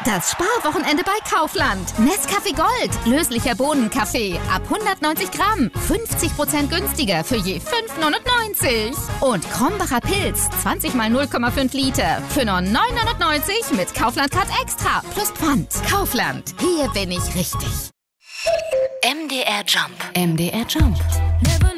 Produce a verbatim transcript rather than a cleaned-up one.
Das Sparwochenende bei Kaufland. Nescafé Gold, löslicher Bohnenkaffee ab hundertneunzig Gramm, fünfzig Prozent günstiger für je fünf neunundneunzig. Und Krombacher Pilz, zwanzig mal null Komma fünf Liter für nur neun neunundneunzig mit Kaufland Card Extra plus Pfand. Kaufland, hier bin ich richtig. M D R Jump. M D R Jump.